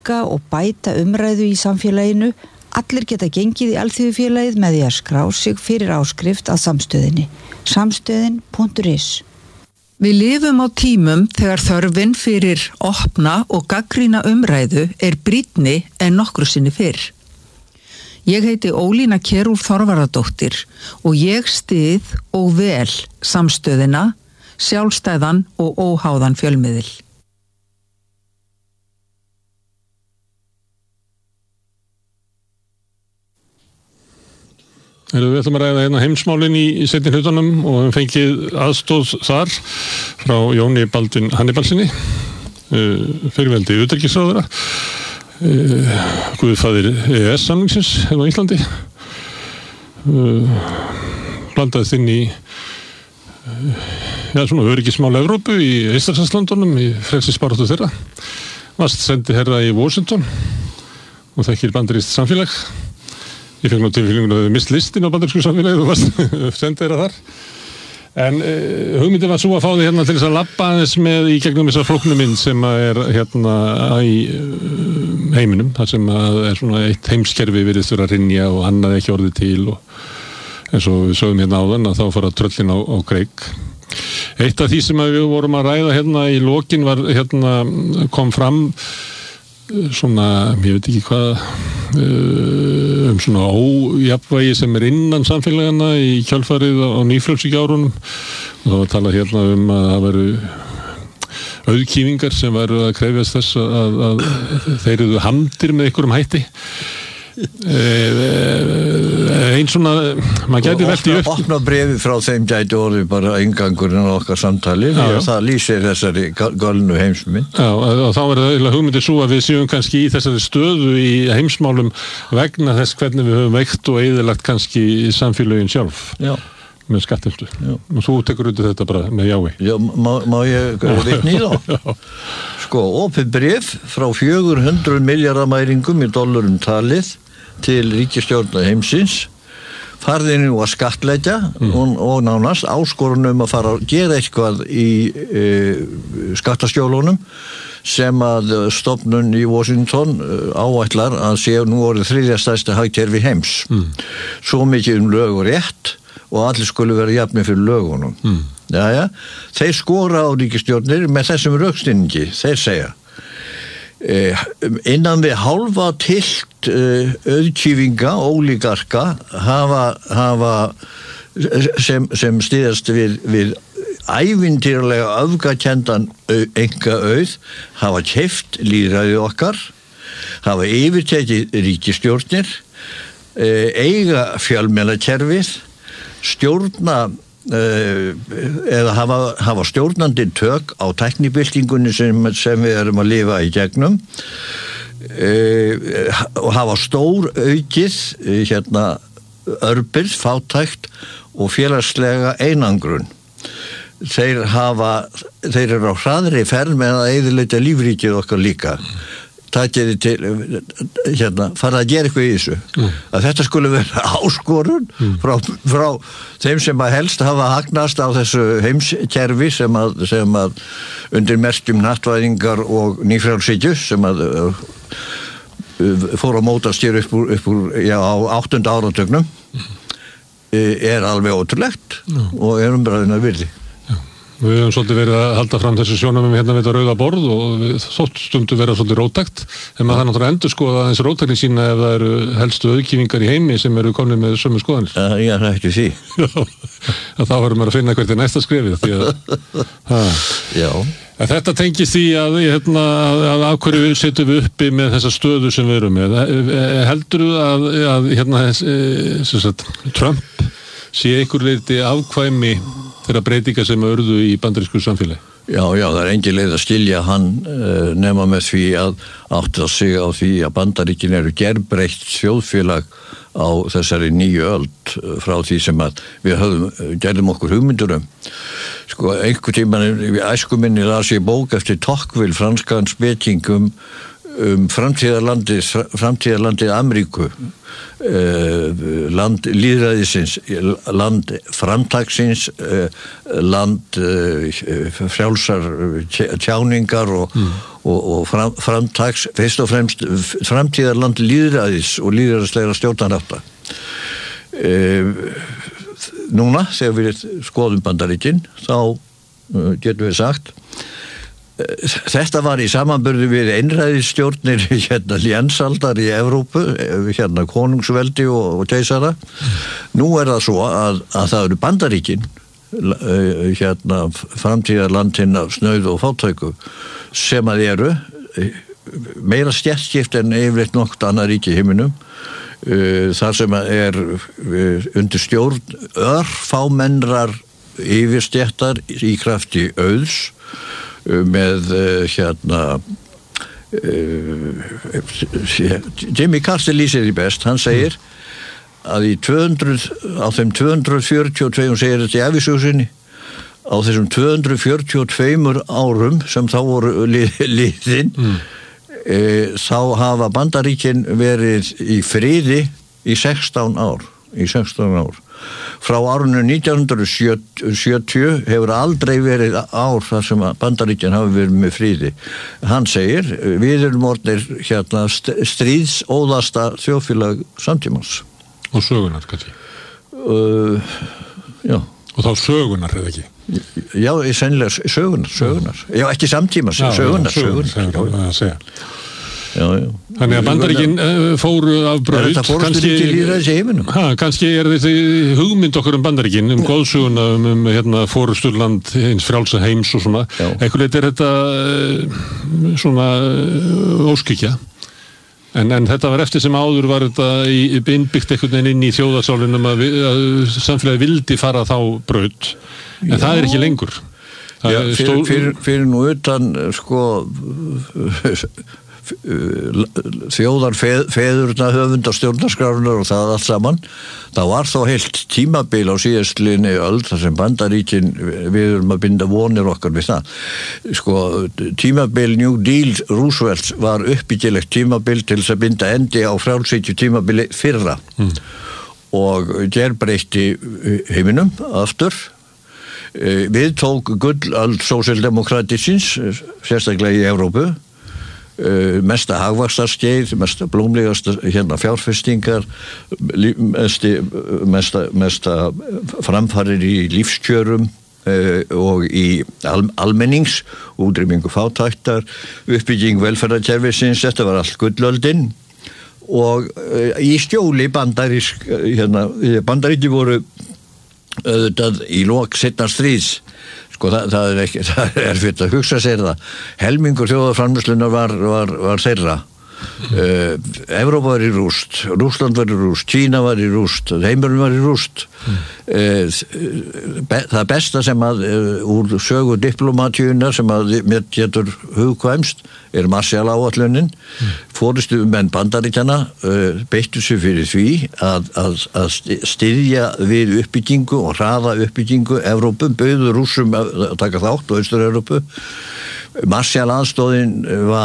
og bæta umræðu í samfélaginu. Allir geta gengið í alþýðufélagið með því að skrá sig fyrir áskrift að samstöðinni. Samstöðin.is. Við lifum á tímum þegar þörfin fyrir opna og gagnrýna umræðu brýnni en nokkru sinni fyrr. Ég heiti Ólína Kjerúl Þorvarðardóttir og ég styð og vel samstöðina, sjálfstæðan og óháðan fjölmiðil. Við ætlum að ræða hérna heimsmálin í seinni hlutanum og við fengið aðstóð þar frá Jóni Baldvin Hannibalssyni, fyrrverandi utanríkisráðherra, guðfaðir EES-samningsins hérna á Íslandi, blandaðist inn í svona öryggismál Evrópu í Eystrasaltslöndunum í frelsisbaráttu þeirra, varst sendiherra í Washington og þekkir bandarískt samfélag. Ég fekk nú tilfylgjum að þau mist listin á bandarísku samfélagi og varst sendiherra þar. En hugmyndin var svo að fá þig hérna til þess að labba aðeins með í gegnum þessa flóknu mynd sem hérna í heiminum, þar sem svona eitt heimskerfi virðist vera að hrynja og annað ekki orðið til og eins og við sögum hérna áðan að þá fara tröllin á kreik. Eitt af því sem við vorum að ræða hérna í lokin var hérna kom fram svona, ég veit ekki hvað svona ójafnvægi sem innan samfélagana í kjölfarið á nýfrjálshyggjuárunum og það var talað hérna að það veru auðkýfingar sem veru að krefjast þess að þeir eru hamdir með einhverjum hætti einn svona maður gæti velti upp opna bréfi frá þeim gæti orðið bara inngangurinn á okkar samtali því að það lýsir þessari galnu heimsmynd og þá það hugmyndir svo að við séum kannski í þessari stöðu í heimsmálum vegna þess hvernig við höfum veikt og eyðilagt kannski samfélögin sjálf með skattheimtu og þú tekur undir þetta bara með jái má ég vitna í þá? Sko, opið bréf frá 400 milljarðamæringum í dollarum talið til ríkisstjórna heimsins farðinu að skattleggja og nánast áskorunum að fara að gera eitthvað í skattaskjólunum sem að stofnun í Washington áætlar að sé nú orðið þriðja stærsta hagkerfi heims svo mikið lög og rétt og allir skulu vera jafnir fyrir lögunum þeir skora á ríkisstjórnir með þessum rökstuðningi þeir segja innan við hálfa tilt auðkýfinga ólígarka hafa sem styðast við ævintýralega öfgakenndan einkaauð hafa keypt lýðræðið okkar hafa yfirtekið ríkisstjórnir eiga fjölmiðlakerfið stjórna eða hafa stjórnandi tök á tæknibyltingunni sem við erum að lifa í gegnum og hafa stór aukið örbirð, fátækt og félagslega einangrun þeir eru á hraðri ferð með að eyðileggja lífríkið okkar líka það gerir til fara að gera eitthvað í þessu að þetta skulle vera áskorun frá þeim sem að helst hafa hagnast á þessu heimskerfi sem að undir merkjum hnattvæðingar og nýfrjálshyggju sem að fór að mótast hér upp úr á 8. áratugnum alveg ótrúlegt og umræðunnar virði Við höfum svolítið verið að halda fram þessu sjónarmiðum hérna við þetta rauða borð og við stundum vera svolítið róttækt en maður þarf náttúrulega endur skoða þessi róttækni sína ef það eru helstu auðkýfingar í heimi sem eru komnir með sömu skoðanir. Já, það ekki því. Þá verðum maður að finna hvert næsta skrefið því að þetta tengist því að af hverju setjum við uppi með þessa stöðu sem við erum með. Heldurðu að Trump sé einhver leyti afkvæmi þeirra breytinga sem urðu í bandarísku samfélagi? Já, það engin leið að skilja hann nema með því að átta sig á því að Bandaríkin eru gerbreytt þjóðfélag á þessari nýju öld frá því sem að við gerðum okkur hugmyndur Sko, einhver tímann í æskuminni las ég bók eftir Tocqueville, franskan speking framtíðarlandið Ameríku land lýðræðisins, land framtaksins, land frjálsar tjáningar og framtaks, fyrst og fremst framtíðarland lýðræðis og lýðræðislegra stjórnarhátta. Núna, þegar við skoðum Bandaríkin, þá getum við sagt þetta var í samanburði við einræðisstjórnir lénsaldar í Evrópu, konungsveldi og keisara. Nú það svo að það eru Bandaríkin, framtíðarland hinna snauð og fátæku, sem að eru meira stéttskipt en yfirleitt nokkurt annað ríki í heiminum, þar sem undir stjórn örfámennrar yfirstéttar í krafti auðs, með Jimmy Carter lýsir því best, hann segir að á þeim 242, hún segir þetta í ævisögu sinni, á þessum 242 árum sem þá voru liðin, þá hafa Bandaríkin verið í friði í 16 ár. Frá árinu 1970 hefur aldrei verið ár þar sem Bandaríkin hafi verið með friði. Hann segir, við erum orðnir stríðsóðasta þjóðfélag samtímans. Og sögunar, kannski? Já. Og þá sögunar, eða ekki? Já, sennilega sögunar. Já, ekki samtímans, sögunar. Já. Þannig að Bandaríkin fóru af braut, kannski þessi hugmynd okkur Bandaríkin, góðsuguna, fórusturland hins frjálsa heims og svona, einhvern veginn þetta svona óskikja, en þetta var eftir sem áður var þetta innbyggt einhvern veginn inn í þjóðarsálinum að samfélagi vildi fara þá braut, en það ekki lengur. Fyrir nú utan þjóðarfeðurna höfundar stjórnarskrárunar og það allt saman, þá var þó heilt tímabil á síðastliðinni öld þar sem Bandaríkin, við erum að binda vonir okkar við það. Tímabil New Deal Roosevelt var uppbyggilegt tímabil til þess að binda endi á frjálshyggju tímabili fyrra og gerbreytti heiminum aftur. Við tók gullöld sósíaldemókratisins, sérstaklega í Evrópu, mesta hagvaxtarskeið, mesta blómlegasta fjárfestingar, mesta framfarir í lífskjörum og í almennings, útrýmingu fátæktar, uppbygging velferðarkerfisins, þetta var allt gullöldin og í skjóli Bandaríki voru auðvitað í lok seinna stríðs. Það erfitt að hugsa sér það. Helmingur þjóðarframleiðslunnar var þeirra. Evrópa var í rúst, Rússland var í rúst, Kína var í rúst, heimurinn var í rúst. Það besta sem úr sögu diplomatíunar sem mér getur hugkvæmst Marshall-áætlunin. Forystumenn Bandaríkjanna beittu sig fyrir því að styðja við uppbyggingu og hraða uppbyggingu Evrópu, bauðu Rússum að taka þátt og Austur-Evrópu. Marshall-aðstoðin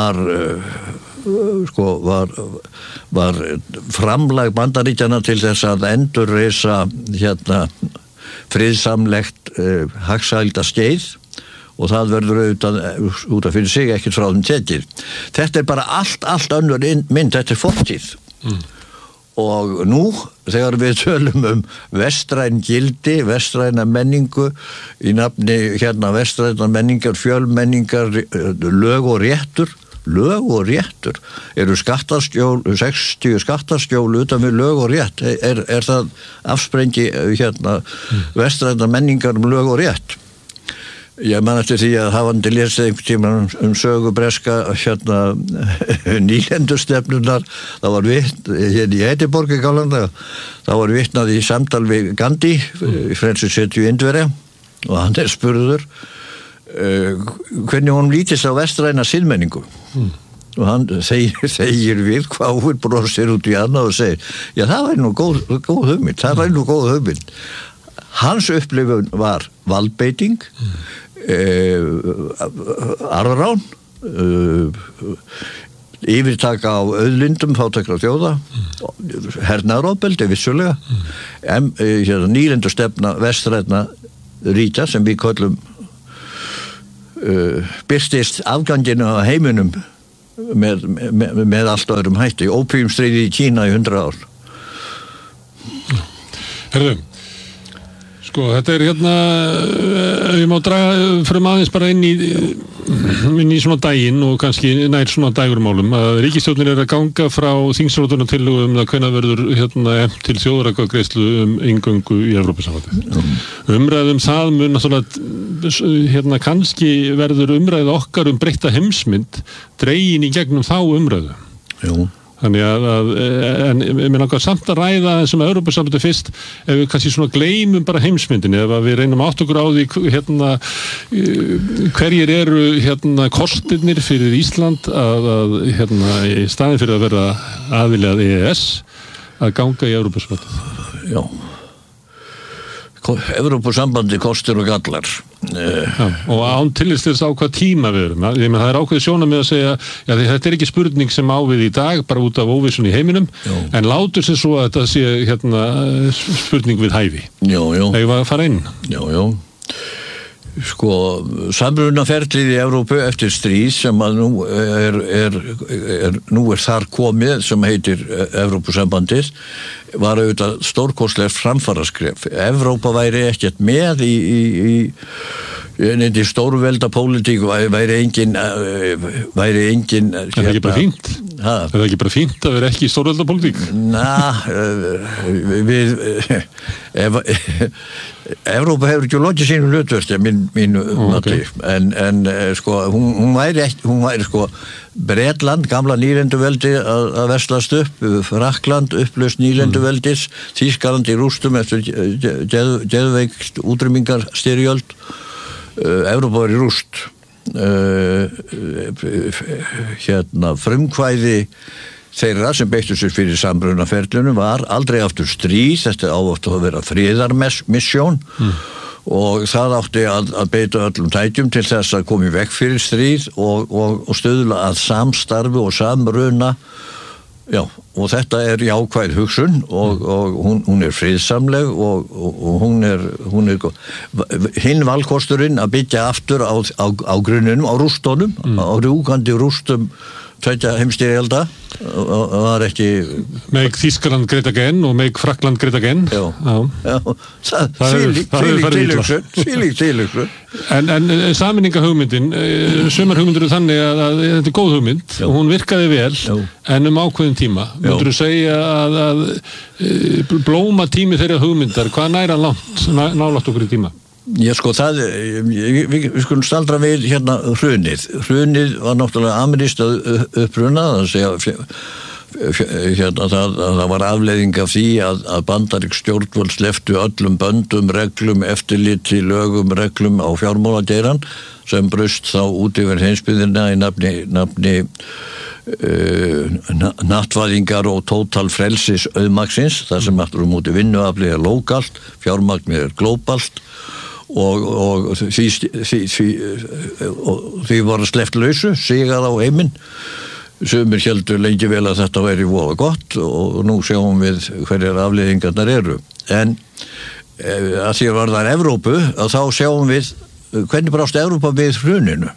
var framlag Bandaríkjanna til þess að endurreisa friðsamlegt hagsælda-skeið og það verður auðvitað út af fyrir sig ekkert frá þeim tekið. Þetta bara allt önnur mynd, þetta fortíð. Og nú, þegar við tölum vestræn gildi, vestræna menningu, í nafni vestræna menningar, fjölmenningar, lög og réttur eru skattarskjól, 60 skattarskjól utan við lög og rétt, það afsprengi vestræna menningar lög og rétt. Ég man eftir því að hafandi lesið einhvern tímann sögu breska nýlendustefnunar, það var í Edinborg í Gálanda, það var vitnað í samtal við Gandhi, frelsishetju Indverja, og hann spurður hvernig honum lítist á vestræna siðmenningu. Og hann segir við hváir, brosir út í annað og segir, já það væri nú góð hugmynd, Hans upplifun var valdbeiting, arðrán, yfirtaka á auðlindum fátækra þjóða, hernaðaróbeldi vissulega, nýlendustefna vestrænna ríkja sem við köllum birtist afganginu á heiminum með allt öðrum hætti. Ópíumstríði í Kína í 100 ár. Herðu, sko, þetta ég má draga fram aðeins bara inn í svona daginn og kannski nær svona dægurmálum að ríkisstjórnin að ganga frá þingsályktunartillögu að hvenær verður efnt til þjóðaratkvæðagreiðslu inngöngu í Evrópusambandið. Umræðum það mun náttúrulega kannski verður umræða okkar breytta heimsmynd dregin í gegnum þá umræðu. Jú. Þannig en mér langar samt að ræða þessum Evrópusambandi fyrst ef við kannski svona gleymum bara heimsmyndinni ef við reynum átt okkur á því hverjir eru kostirnir fyrir Ísland að í staðinn fyrir að vera aðili að EES að ganga í Evrópusambandið. Já. Evrópusambandi kostir og gallar. Og án tillits til þess á hvað tíma við erum. Það ákveðið sjónarmið að segja þetta ekki spurning sem á við í dag bara út af óvissun í heiminum en látur sér svo að þetta sé spurning við hæfi. Þegar við að fara inn. Sko, samrunaferlið í Evrópu eftir stríð sem að nú er þar komið sem heitir Evrópusambandið var auðvitað stórkostlegt framfaraskref. Evrópa væri ekkert með í stórvelda pólitík væri engin Er það ekki bara fínt? Er það ekki bara fínt að vera ekki í stórvelda pólitík? Evrópa hefur ekki lokið sínu hlutverki mínu mati en sko hún væri sko Bretland, gamla nýlenduveldi að veslast upp, Frakkland upplaust nýlenduveldis, Þýskaland í rústum eftir geðveikt útrýmingarstyrjöld, Evrópa var í rúst. Frumkvæði þeirra sem beittu sér fyrir samrunaferlunum var aldrei aftur stríð, þetta átti að vera friðarmissjón og það átti að beita öllum tækjum til þess að koma í veg fyrir stríð og stuðla að samstarfi og samruna. Já, og þetta er jákvæð hugsun og hún er friðsamleg og hún er hinn valkosturinn að byggja aftur á grunnunum, á rústunum, á rjúkandi rústum tveggja heimsstyrjalda var ekki Make Þýskaland great again og Make Frakkland great again. Þvílík tilhugsun. En sameiningahugmyndin sumar hugmyndir þannig að þetta er góð hugmynd og hún virkaði vel en ákveðin tíma. Myndirðu segja að blóma tími þeirra hugmyndar, hvað næra langt nálægt okkur í tíma? Já, sko, við skulum staldra við hrunið. Hrunið var náttúrulega amerískt uppruna, það var afleiðing af því að bandarísk stjórnvöld slepptu öllum böndum, reglum, eftirliti, lögum, reglum á fjármálageirann sem braust þá út yfir heimsbyggðina í nafni nattvæðingar og tótal frelsis auðmagsins, þar sem aftur múti vinnuaflið er lókalt, fjármagnið er glóbalt og því var sleppt lausu, sigað á heiminn. Sumir heldur lengi vel að þetta væri voða gott og nú sjáum við hverjar afleiðingarnar eru. En að því var það Evrópu, að þá sjáum við hvernig brást Evrópa við hruninu.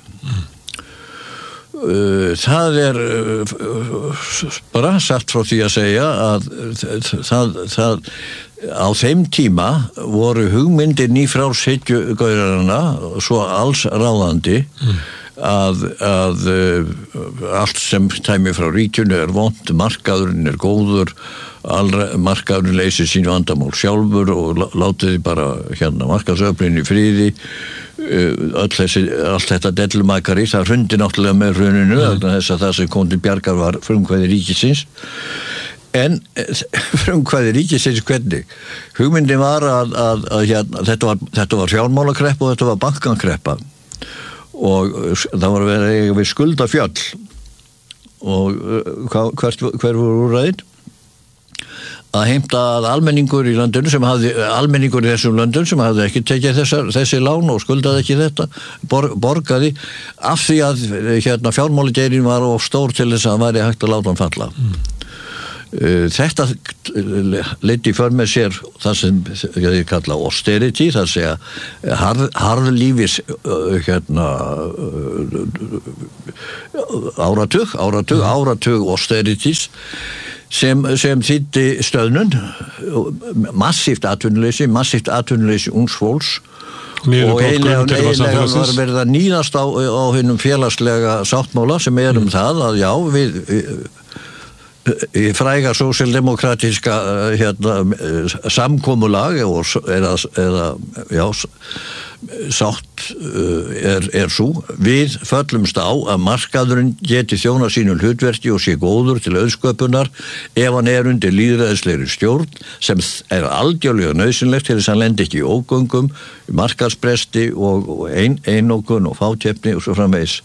Það er bara satt frá því að segja að það á þeim tíma voru hugmyndir nýfrjálshyggjugaurana svo alls ráðandi að allt sem tæmi frá ríkjunu er vont, markaðurinn er góður, markaðurinn leysir sín vandamál sjálfur og látiði bara markaðsöflin í friði. Allt þetta dellumakari, það hrundi náttúrulega með hruninu þess að það sem kom til bjargar var frumkvæði ríkisins. En frumkvæði ríkisins hvernig? Hugmyndin var að þetta var fjármálakreppa og þetta var bankakreppa og það var verið við skuldafjöll og hver voru úrræðin? að heimta að almenningur í landinu almenningur í þessum löndum sem hafði ekki tekið þessi lán og skuldaði ekki þetta borgaði af því að fjármálageirinn var of stór til þess að hann væri hægt að láta hann falla. Þetta leiddi för með sér það sem ég kalla austerity, það segja harðlífis áratug austerities sem þýddi stöðnun, massíft atvinnuleysi ungs fólks og eiginlega var verið að níðast á hinum félagslega sáttmála sem það að já, við í fræga sósíaldemókratíska samkomulag eða sátt svo við föllumst á að markaðurinn geti þjóna sínum hlutverki og sé góður til auðsköpunar ef hann undir lýðræðislegri stjórn sem algjörlega nauðsynlegt til þess að hann lendi ekki í ógöngum, markaðsbresti og einokun og fákeppni og svo framvegis.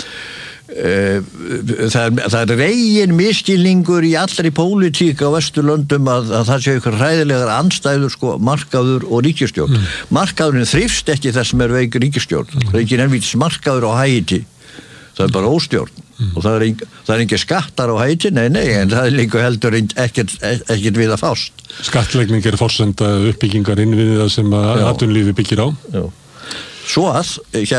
Það regin miskilningur í allri pólitík á Vesturlöndum að það sé ykkur hræðilegar andstæður markaður og ríkisstjórn. Markaðurinn þrifst ekki þess sem veik ríkisstjórn. Það ekki nefnvítis markaður á Haítí. Það bara óstjórn. Og það ekki skattar á Haítí, nei, en það líka heldur ekkert við að fást. Skattlegning forsenda uppbyggingar innviðið sem atvinnulífið byggir á. Já. Svo að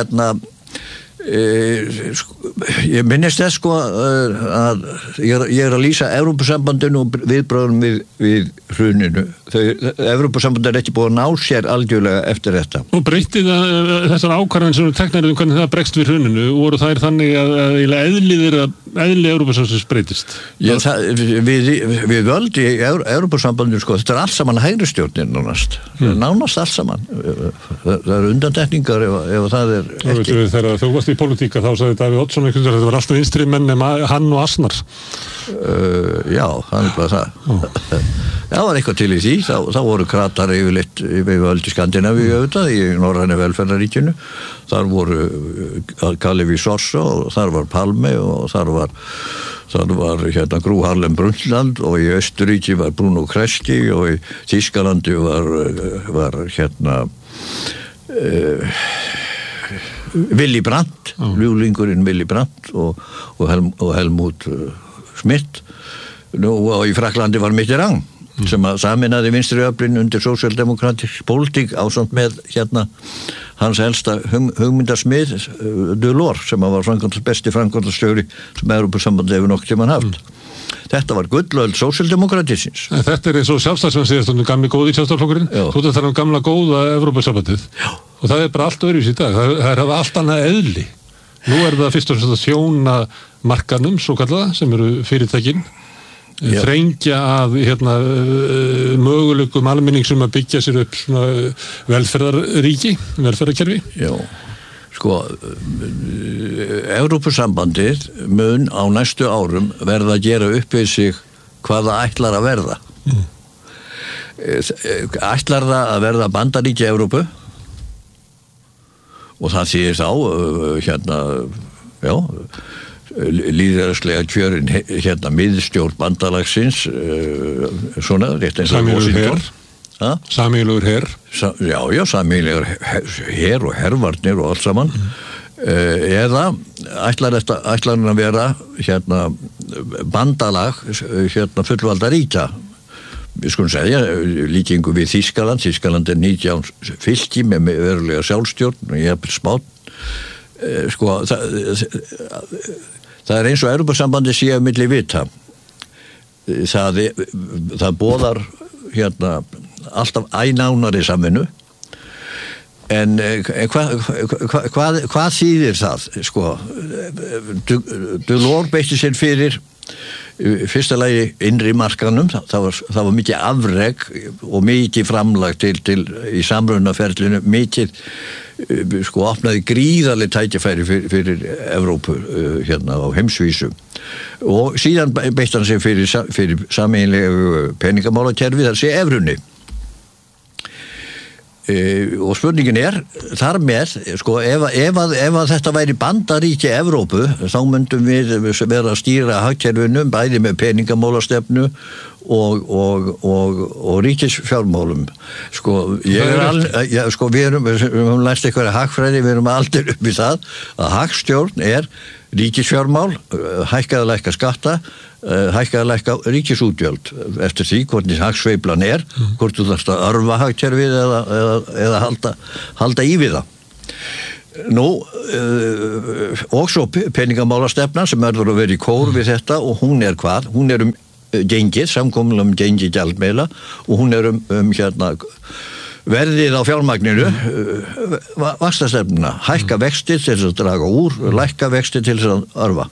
ég minnist þess að ég að lýsa Evrópusambandinu og viðbröðum við hruninu. Evrópusambandinu ekki búið að ná sér algjörlega eftir þetta. Og breytti þessar ákvarðanir sem teknar hvernig það bregst við hruninu, voru þær þannig að eðli Evrópusambandsins breytist? Já, við völd í Evrópusambandinu þetta allt saman hægri stjórnin nánast allt saman. Það undantekningar ef það ekki. Þegar þú varst í pólitíka þá sagði Davíð Oddsson að þetta var alltaf vinstri menn nema hann og Asnar. Já, það bara það. Það var eitthvað til í því, þá voru kratar yfirleitt í Skandinavíu í norrænu velferðaríkinu. Þar voru Kalevi Sorsa og þar var Palme og þar var Gro Harlem Brundtland og í Östuríki var Bruno Kreisky og í Þýskalandi var Willy Brandt, ljúlingurinn Willy Brandt og Helmut Schmidt. Og í Frakklandi var Mitterrand sem að saminaði vinstri öflin undir sósíaldemókratísk pólitík ásamt með hans helsta hugmyndarsmið Delors sem var besti framkvæmdastjóri sem Evrópusambandið hefur nokkuð tímann haft. Þetta var gullöld sósíaldemókratísins. Þetta eins og Sjálfstæðismenn síðast gamli góði Sjálfstæðisflokkurinn. Þú þarf gamla góða Evrópusambandið. Og það bara allt öðruvísi í dag. Það hafa allt annað eðli. Nú það fyrst og fremst að þjóna markanum, svo kallaða, sem eru fyrirtækin. Þrengja að möguleikum almenningsum að byggja sér upp velferðarkerfi. Já. Evrópusambandið mun á næstu árum verða að gera upp við sig hvað það ætlar að verða. Ætlar það að verða bandaríki Evrópu og það þýðir þá lýðræðislega kjörin miðstjórn bandalagsins svona rétt eins og Washington. Sameiginlegur her. Já, sameiginlegur her og hervarnir og allt saman. Eða ætlar hann að vera bandalag fullvalda ríkja. Við skulum segja líkingu við Þýskaland. Þýskaland 19 fylki með verulega sjálfstjórn og jafnvel smátt. Það eins og Evrópusambandið sé á milli vita. Það boðar alltaf nánari samvinnu en hvað þýðir það? Delors beitti sér fyrir fyrsta lagi innri markanum, það var mikið afrek og mikið framlag til í samrunaferlinu, mikið opnaði gríðarleg tækifæri fyrir Evrópu á heimsvísu og síðan beitti hann sig fyrir sameiginlegu peningamálakerfi, það sé evrunni og spurningin þar með, sko, ef að þetta væri bandaríki Evrópu, þá myndum við vera að stýra hagkerfinu, bæði með peningamálastefnu og ríkisfjármálum. Sko, við höfum lært eitthvað hagfræði, við erum aldrei upp í það að hagstjórn ríkisfjármál, hækka að lækka skatta, hækka að lækka ríkisútgjöld eftir því hvernig hagsveiflan hvort þú þarfst að örva hagkerfið eða halda í við það. Nú, og svo peningamálastefnan sem verður að vera í kór við þetta og hún hvað? Hún gengið, samkomulag gengi gjaldmiðla og hún verðið á fjármagninu, vaxtastefnuna, hækka vexti til þess að draga úr, lækka vexti til þess að örva.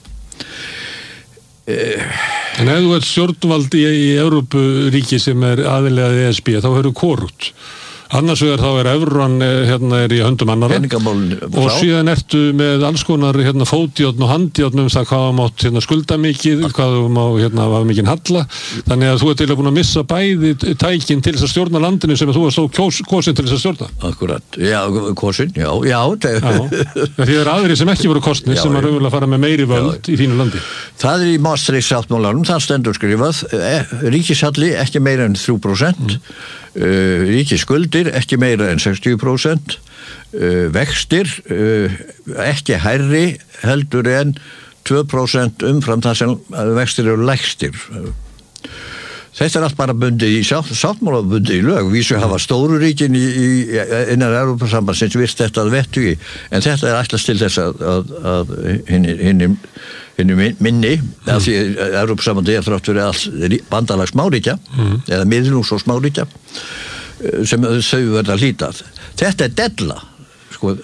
En ef þú stjórnvald í Evrópuríki sem aðilega ESB, þá eru korrupt. Annars vegar þá evran í höndum annarra og síðan ertu með alls konar fótjárn og handjárn það hvað þú mátt skulda mikið, hvað þú má hafa mikinn halla, þannig að þú til að búin að missa bæði tækin til þess að stjórna landinu sem þú kosin til þess að stjórna. Akkurat, já, kosin, já. Því aðrir sem ekki voru kosnir sem að raunverulega fara með meiri völd í þínu landi. Það í Maastricht-sáttmálanum, það stendur skrifað, ríkishalli ekki meira en 3%, ríkisskuldir ekki meira en 60%, vextir ekki hærri heldur en 2% umfram það sem vextir eru lægstir. Þetta allt bara bundið í sáttmála, bundið í lög. Vísu hafa stóru ríkin innan Evrópusambandsins virt þetta að vettugi, en þetta ætlast til þess að hinni minni, af því Evrópusambandið þrátt fyrir all bandalag smáríkja, eða miðlungs og smáríkja, sem þau verða hlítað. Þetta della, sko,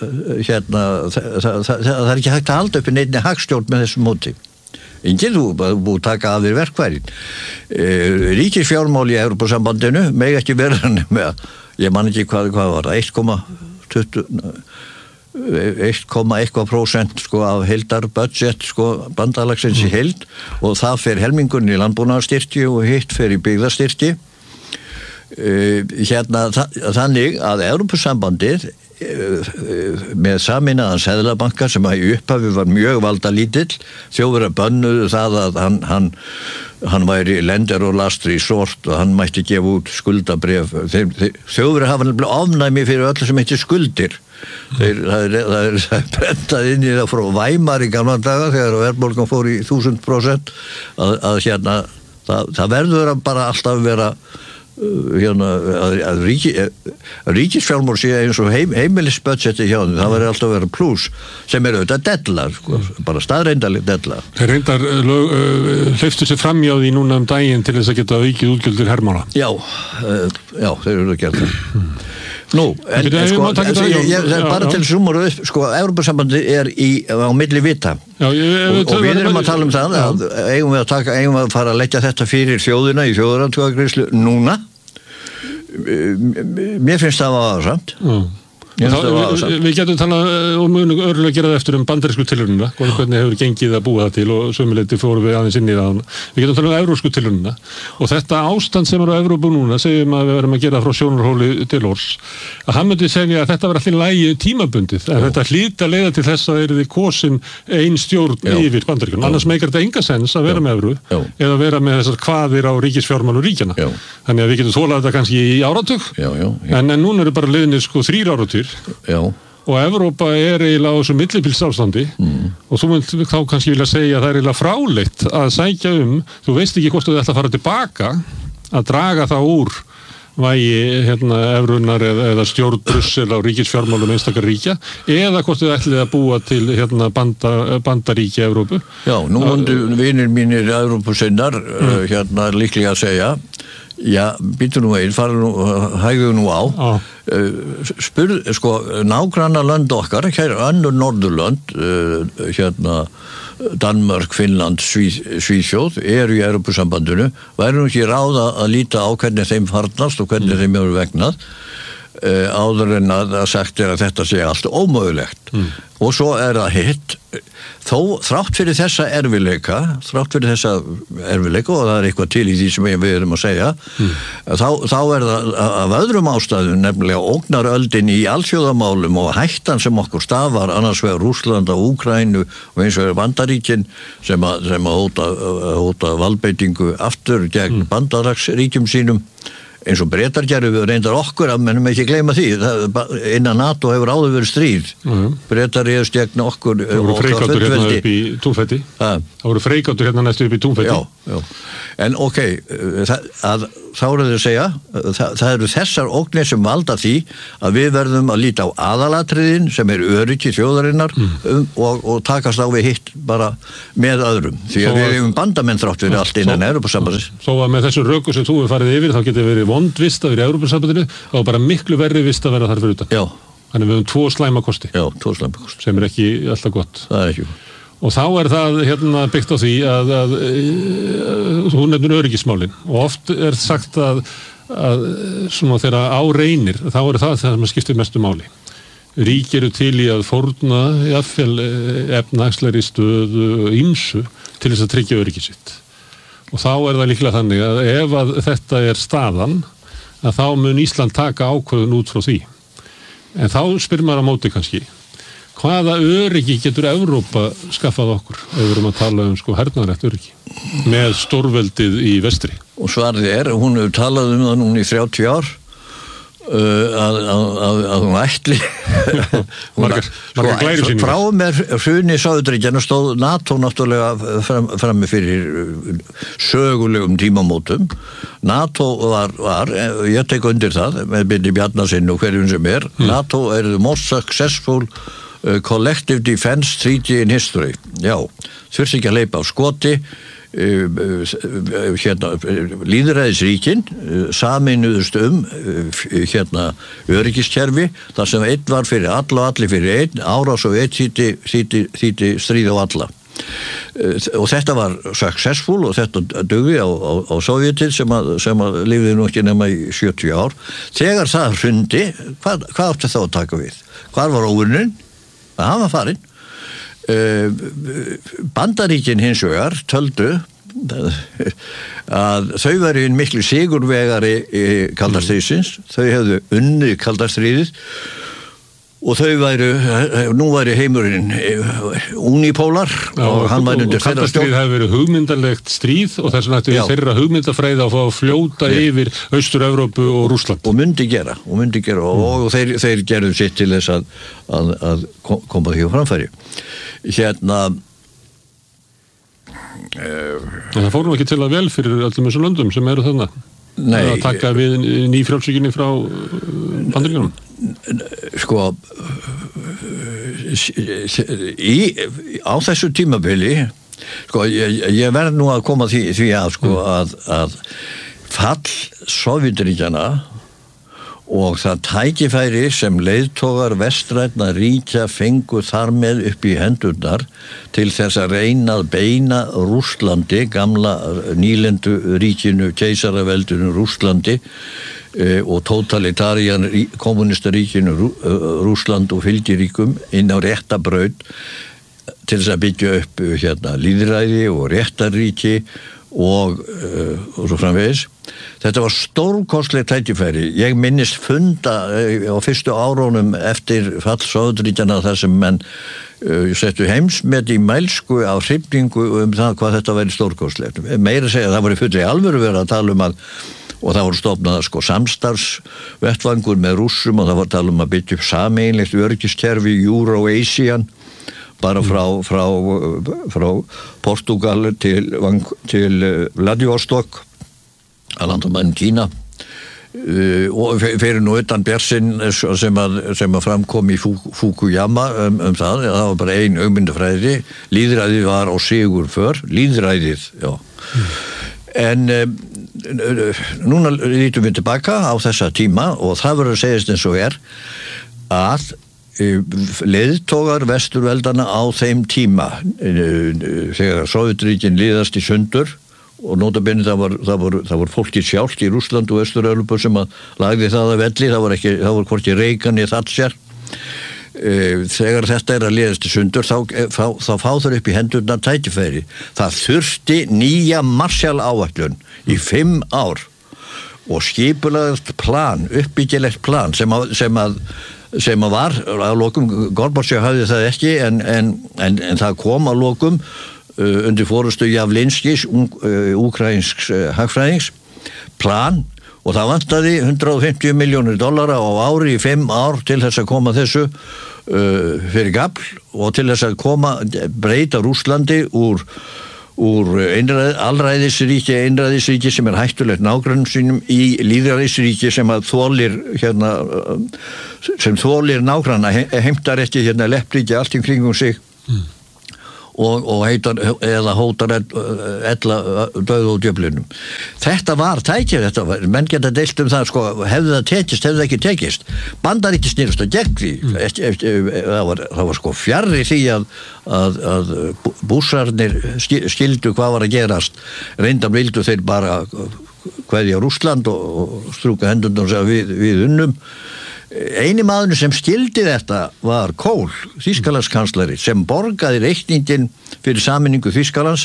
það ekki hægt að halda upp í neinni hagstjórn með þessum móti. Enginn þú búið taka af þér verkfærin. Ríkisfjármál í Evrópusambandinu mega ekki vera með, ég man ekki hvað var það, 1,1% sko af heildarbudget sko bandalagsins í heild og það fer helmingurinn í landbúnaðarstyrki og hitt fer í byggðastyrki. Þannig að Evrópusambandið með sameinaðan seðlabanka sem í upphafi var mjög valdalítill, Þjóðverjar bönnuðu það að hann væri lender og last resort og hann mætti gefa út skuldabréf. Þjóðverjar hafa nefnilega ofnæmi fyrir öllu sem heitir skuldir. Það er brendað inn í það frá Weimar í gamla daga þegar verðbólgan fór í 1000% að það verður bara alltaf vera að ríkisfjármál sé eins og heimilisbudgeti hjá þeim, það verður alltaf að vera pluss sem auðvitað dellar, sko, bara staðreindaleg dellar. Þeir reyndar hleyptu sér fram hjá því núna daginn til þess að geta aukið útgjöld hermála. Já, þeir eru að gera það. Nú, en sko, bara til sumur upp, sko, Evrópusambandið á milli vita og við erum að tala um það að eigum við að fara að leggja þetta fyrir þjóðina í þjóðaratkvæðagreiðslu núna. Mér finnst það aðsamt. Við getum talað og munum örgulega gera það eftir bandarísku tilraunina, hvernig hefur gengið að búa það til og sömuleyti fórum við aðeins inn í það. Við getum talað evrópsku tilraunina og þetta ástand sem á Evrópu núna, segjum að við verum að gera frá sjónarhóli til orðs, að hann myndi segja að þetta var allir lægi tímabundið, en þetta hlýta leiða til þess að yrði kosin ein stjórn yfir Bandaríkjunum. Annars meikar þetta enga sens að vera með evru eða vera með þessar kvaðir á ríkisfjármálu ríkjanna. Þannig að við getum þolað þetta kannski í áratug, en núna eru bara liðnir sko 3 áratugir. Já. Og Evrópa eiginlega á þessu millibilsástandi og þú mynd þá kannski vilja segja að það eiginlega fráleitt að sækja þú veist ekki hvort þú ætla að fara tilbaka að draga það úr vægi evrunar eða stjórn Brussel á ríkisfjármálum einstakar ríkja eða hvort þið ætlið að búa til bandaríki Evrópu. Já, nú vinir mínir Evrópusinnar líklega að segja já, býtu nú hægðu nú á. Sko, nágranna lönd okkar, önnur Norðurlönd, Danmörk, Finnland, Svíþjóð eru í Evrópusambandinu, væri nú ekki ráð að líta á hvernig þeim farnast og hvernig þeim eru vegnað. áður en að sagt að þetta sé allt ómögulegt og svo það hitt þó þrátt fyrir þessa erfileika og það eitthvað til í því sem við erum að segja þá það af öðrum ástæðum nefnilega ógnaröldin í alþjóðamálum og hættan sem okkur stafar annars vegar Rússland og Úkraínu og eins vegar Bandaríkin sem að hóta valdbeitingu aftur gegn bandalagsríkjum sínum eins og Bretar gerðu við reyndar okkur að mennum ekki gleyma því innan NATO hefur áður verið stríð Bretar réðust gegn okkur það voru freikátur hérna upp í Túnfæti það voru freikátur hérna næstu upp í Túnfæti já. En þá eru þau að segja það eru þessar ógnir sem valda því að við verðum að líta á aðalatriðin sem öryggi þjóðarinnar og takast á við hitt bara með öðrum því að við hefum bandamenn þrátt fyrir allt innan Evrópusambandsins Þó að með þessu röku sem þú hefur farið yfir þá getur verið vond vistaður í Evrópusambandinu og bara miklu verri vist að vera þar fyrir utan. Þannig við höfum 2 slæma kosti. Já, 2 slæma kosti. Sem ekki alltaf gott. Það ekki. Og þá það byggt á því að þú nefnir öryggismálin og oft sagt að svona þegar á reynir þá það sem skiptir mestu máli. Rík eru til í að fórna jafnvel efnahagslegri stöðu ýmsu til þess að tryggja öryggi sitt. Og þá það líklega þannig að ef að þetta staðan að þá mun Ísland taka ákvörðun út frá því. En þá spyr maður á móti kannski hvaða öryggi getur Evrópa skaffað okkur ef við erum að tala hernaðarlegt öryggi með stórveldið í vestri og svarið hún hefur talað það núna í 30 ár að hún ætli margar glæru sín frá með hruni Sovétríkjanna stóð NATO náttúrulega frammi fyrir sögulegum tímamótum NATO var ég tek undir það með Birni Bjarnasinn og hverjum sem NATO the most successful collective defense treaty in history þurfti ekki að leipa á skoti lýðræðisríkin sameinuðust öryggiskerfi þar sem einn var fyrir alla og allir fyrir einn árás og einn þýddi stríð á alla og þetta var successful og þetta dugði á Sovjetir sem að lifði nú ekki nema í 70 ár þegar það hrundi hvað átti þá að taka við hvar var óvinurinn það var farinn Bandaríkin hins vegar töldu að þau væru miklu sigurvegari kalda stríðsins þau hefðu unnið kalda stríðið og þau nú væri heimurinn unipólar og hann væri undir þeirra stjórn. Kalda stríð hefur verið hugmyndalegt stríð og þess vegna ættu þeirra hugmyndafræði að fá að fljóta yfir Austur-Evrópu og Rússland. Og myndi gera og þeir gerðu sitt til þess að koma því á framfæri. Það fór nú ekki til að vel fyrir öllum þessum löndum sem eru þarna. Nei. Að taka við nýfrjálsvíkinni frá Bandaríkjunum. Á þessu tímabili ég verð nú að koma því að fall Sovétríkjanna og það tækifæri sem leiðtogar vestrænna ríkja fengu þar með upp í hendurnar til þess að reyna að beina Rússlandi, gamla nýlendu ríkinu, keisaraveldinu Rússlandi og totalitarian kommunistaríkinu Rússland og fylgiríkum inn á rétta braut til þess að byggja upp lýðræði og réttarríki og svo framvegis. Þetta var stórkostlegt tækifæri. Ég minnist funda á fyrstu árunum eftir fall Sovétríkjanna þar sem menn settu heimsmet í mælsku á hrifningu það hvað þetta væri stórkostlegt. Meira segja það var í fulli alvöru verið að tala að og það voru stofnað samstarfsvettvangur með Rússum og það var tala að byggja upp sameiginlegt öryggiskerfi Euro-Asian bara frá Portugal til Vladivostok að landamærin Kína og fyrir nú utan Björnsinn sem að framkom í Fukuyama það var bara ein hugmyndafræði lýðræðið var á sigur för lýðræðið, já en núna lítum við tilbaka á þessa tíma og það verður að segjast eins og að leiðtogar vesturveldana á þeim tíma þegar Sovétríkin liðast í sundur og notabene það var fólkið sjálft í Rússland og Austur-Evrópu sem að lagði það að velli, það var hvorki Reagan í Thatcher. Þegar þetta að liðast í sundur þá fá þau upp í hendurnar tækifæri. Það þurfti nýja Marshall-áætlun í 5 ár og skipulagt plan, uppbyggilegt plan sem að var að lokum, Gorbachev hafði það ekki en það kom að lokum undir forustu Javlinskis, úkraínsks hagfræðings, plan og það vantaði $150 milljónir á ári í 5 ár til þess að koma þessu fyrir gafl og til þess að breyta Rússlandi úr einræðisríki sem hættulegt nágrönnum sínum í lýðræðisríki sem að þolir nágranna, heimtar ekki leppríki allt í kringum sig og heitar eða hótar ella döð og djöflunum. Þetta var tækið, menn geta deilt það, sko, hefði það tekist, hefði það ekki tekist. Bandaríki snýrust að gegn því. Það var sko fjarri því að bússarnir skildu hvað var að gerast. Reyndar vildu þeir bara kveðja Rússland og strúka hendurnar og segja við unnum. Eini maður sem skildi þetta var Kohl, Þýskalandskanslari, sem borgaði reikningin fyrir sameiningu Þýskalands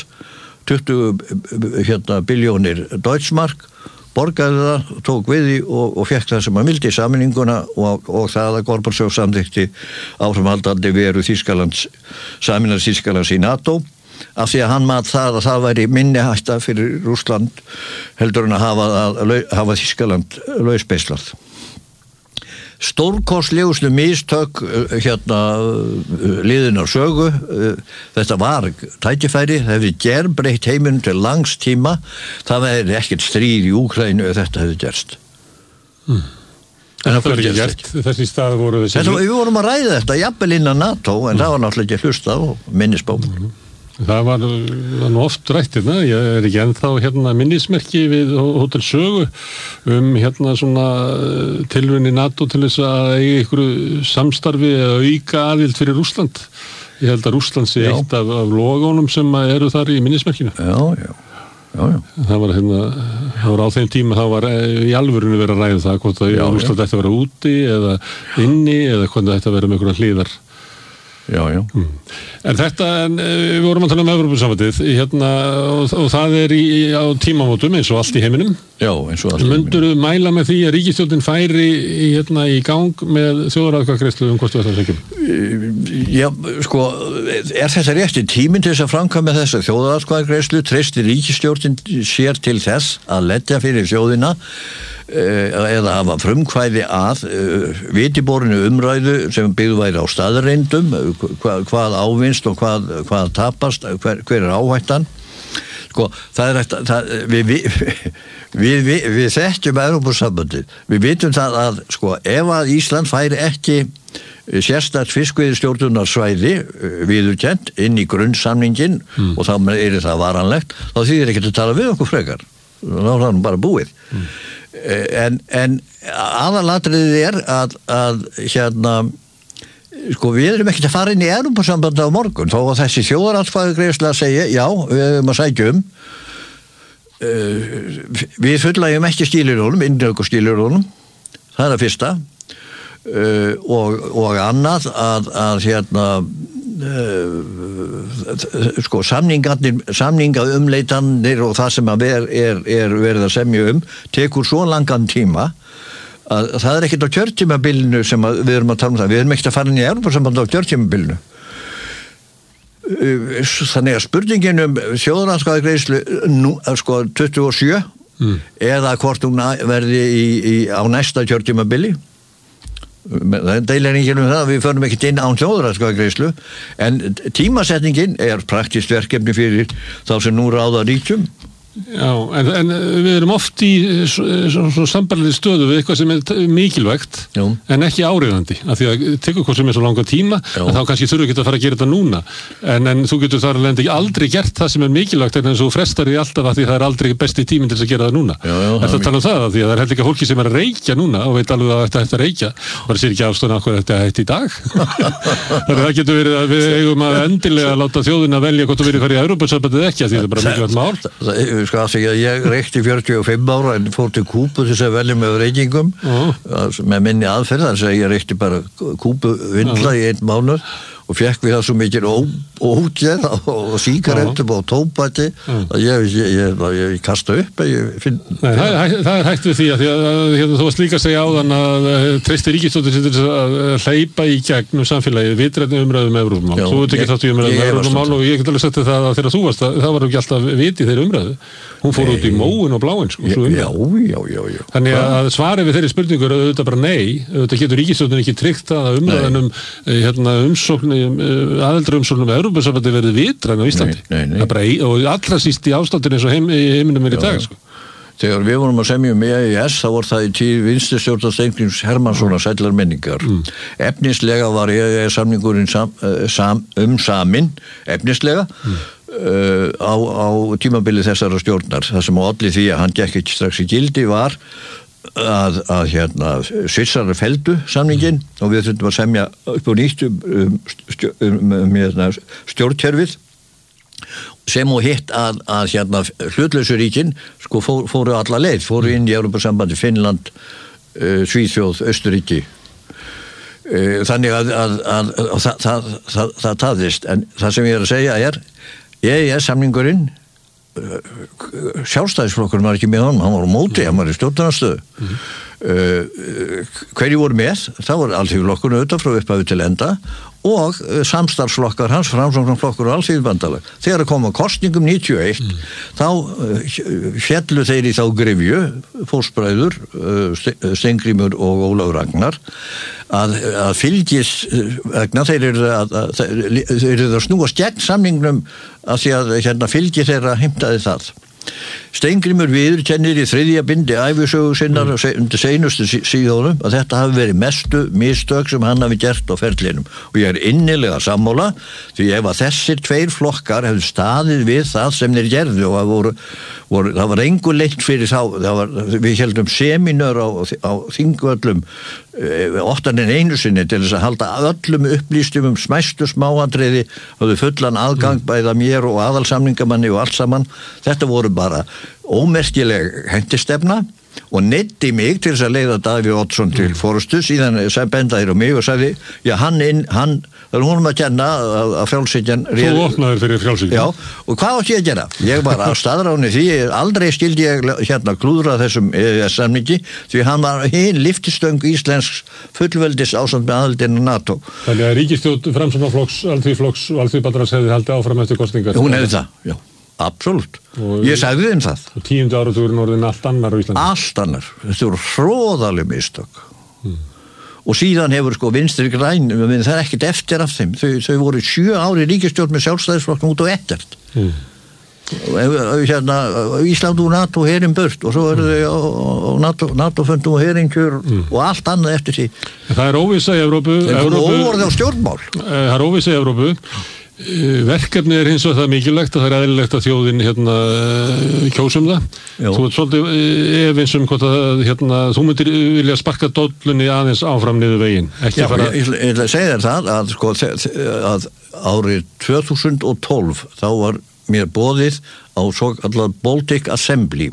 20 billjónir Deutschmark, borgaði það, tók við því og fekk það sem að mildi sameininguna og það að Gorbachev samþykkti áframhaldandi veru Þýskalands, sameinar Þýskalands í NATO, af því að hann mat það að það væri minni hætta fyrir Rússland heldur en að hafa Þýskaland lausbeislað. Stórkostlegustu mistök liðinnar sögu, þetta var tækifæri, það hefði gerbreytt heiminum til langs tíma, það væri ekkert stríð í Úkraínu ef þetta hefði gerst. En það var ekki gert, þessi stað voru þessi... Við vorum að ræða þetta, jafnvel innan NATO, en það var náttúrulega ekki hlustað og minnisbók. Það var nú oft rætt ég ekki ennþá minnismerki við Hótel Sögu svona tilraun í NATO til þess að eiga einhverju samstarfi eða auka aðild fyrir Rússland. Ég held að Rússland sé eitt af logonum sem eru þar í minnismerkinu. Já. Það var á þeim tíma þá var í alvörinu verið að ræða það hvort að Rússland ætti að vera úti eða inni eða hvort það ætti að vera með einhverja hliðar. Já. En við vorum að tala Evrópusambandið og það á tímamótum eins og allt í heiminum. Já, eins og allt í heiminum. Mundirðu mæla með því að ríkisstjórnin færi í gang með þjóðaratkvæðagreiðslu hvort við þetta fengjum? Já, sko, þetta rétti tíminn til þess að framkvæma þessa þjóðaratkvæðagreiðslu? Treystir ríkisstjórnin sér til þess að leggja fyrir þjóðina eða hafa frumkvæði að vitiborinu umræðu sem byggð væri á staðreyndum, hvað ávinst og hvað tapast, hver áhættan. Sko, við þekkjum Evrópusambandið. Við vitum það að sko, ef að Ísland færi ekki sérstakt fiskveiðistjórnunarsvæði viðurkennt inn í grunnsamningin og þá það varanlegt, þá þýðir ekki að tala við okkur frekar. Þá er það bara búið. En aðalatriðið að sko við erum ekkert að fara inn í Evrópusambandið á morgun þó að þessi þjóðaratkvæðagreiðsla segja já, við höfum að sækja við fullnægjum ekki skilyrðunum, inntökuskilyrðunum, það er að fyrsta og annað að sko samningaumleitanir og það sem er verið að semja tekur svo langan tíma að það er ekkert á kjörtímabilinu sem við erum að tala það, við erum ekkert að fara inn í Evrópusambandið á kjörtímabilinu. Þannig að spurningin þjóðaratkvæðagreiðslu sko 27 eða hvort hún verði á næsta kjörtímabili, deileiningin það, við förum ekkert inn án þjóðaratkvæðagreiðslu, en tímasetningin er praktískt verkefni fyrir þá sem nú ráða ríkjum. Já, en við erum oft í svo sambarlegri stöðu við eitthvað sem er mikilvægt en ekki áriðandi, af því að tekur hvað sem er svo langa tíma, en þá kannski þurfum við ekki að fara að gera þetta núna, en þú getur þar alveg aldrei gert það sem er mikilvægt en þú frestar því alltaf að því það er aldrei besti tíminn til þess að gera það núna. Þetta tala um það, af því að það er heldur ekki fólki sem er að reykja núna og veit alveg að þetta ætti að reykja, bara sér ekki afstöðna okkur þetta ætti í dag. Þannig að það getur verið að við eigum að endilega láta þjóðina velja hvort þú verið að fara í Evrópusambandið ekki, af því þetta er bara mikilvægt mál. sko að því að ég reykti 45 ára en fór til Kúbu til þess að velja með reykingum með minni aðferð, þess að ég reykti bara Kúbu vindla í 1 mánuð og fekk við það svo mikil ógeð og sígarettum og tóbaki að ég kasta upp það hægt við því að þú varst líka að segja áðan að treysti ríkisstjórnin að hleypa í gegnum samfélagið vitrænni umræðum Evrópumál. Þú tekið þátt í umræðum Evrópumál og ég get alveg sagt það að þegar þú varst það var ekki alltaf viti þeirri umræðu. Hún fór út í móin og bláin sko. Já. Þannig að svarið við þeirri spurningu er auðvitað bara nei, auðvitað getur ríkisstjórnin ekki tryggt það að umræðan umsókn aðildarumsóknum Evrópusambandi verið vitræn á Íslandi. Nei. Og allra síst í ástandinu eins og heiminum í dag sko. Þegar við vorum að semja EES þá voru það í tíð vinstristjórnar Steingríms Hermannssonar sællar minningar. Efnislega var EES-samningurinn samin efnislega á tímabili þessara stjórnar. Það sem olli því að hann gekk ekki strax í gildi var að Svissarar felldu samningin og við þurftum að semja upp á nýtt stjórnkerfið sem og hitt að hlutlausu ríkin sko fóru alla leið, fóru inn í Evrópusambandi, Finnland, Svíþjóð, Austurríki. Þannig að það tafðist, en það sem ég er að segja er EES-samningurinn Sjálfstæðisflokkurinn var ekki með hann var á móti, hann var í stjórnarandstöðu. Hverju voru með? Það voru alþýðuflokkurinn auðvitað frá upphafi til enda og samstarfsflokkar hans, Framsóknarflokkur og Alþýðubandalag. Þegar það kom að kosningum 91 þá féllu þeir í þá gryfju, fóstbræður Steingrímur og Ólafur Ragnar að fylgis vegna þeir eru að snúast gegn samningnum að því að fylgi þeirra heimtaði það. Steingrímur viðurkennir í 3. bindi ævisögu sinnar undir seinustu síðunum að þetta hafi verið mestu mistök sem hann hafi gert á ferlinum og ég er innilega sammála því ef að þessir 2 flokkar hefðu staðið við það sem þeir gerðu og það var engu leitt fyrir þá við heldum seminör á Þingvöllum 8 einu sinni til þess að halda öllum upplýstum smæstu smáatriði höfðu fullan aðgang bæða mér og aðalsamningamanni og allt saman. Þetta voru bara ómerkileg hentistefna og neyddi mig til þess að leiða Davíð Oddsson til forustu, síðan bendaði á mig og sagði, já hann það er honum að kenna að frjálshyggjan Þú opnaðir fyrir frjálshyggjan. Já, og hvað átti ég að gera? Ég var á staðráni því, aldrei skildi ég klúðra þessum samningi, því hann var hin lyftistöng íslensks fullveldis ásamt með aðildinu NATO. Þannig að ríkisstjórn Framsóknarflokks, Alþýðuflokks og Alþýðubandalags hefði haldið áfram eftir kosningar. Hún hefði það, já. Absolutt. Ég sagði þeim það. Og 10. áratugurinn orðin allt annar á Íslandi. Allt annar. Þetta voru hróðaleg mistök. Og síðan hefur Vinstri græn, það er ekkert eftir af þeim. Þau voru 7 ári ríkisstjórn með Sjálfstæðisflokknum út og ekkert. Ísland og NATO herinn burt og svo eru þau á NATO-fundum og herringkjör og allt annað eftir því. Það er óvissa í Evrópu. Það er óvorð á stjórnmál. Það er óvissa í Evrópu. Verkefni er hins vegar það mikilvægt að það er eðlilegt að þjóðin kjósum það. Þú ert svolítið efins hvort að þú myndir vilja sparka dollunni aðeins áfram niður veginn. Já, ég segir þér það að árið 2012 þá var mér boðið á svo kallar Baltic Assembly.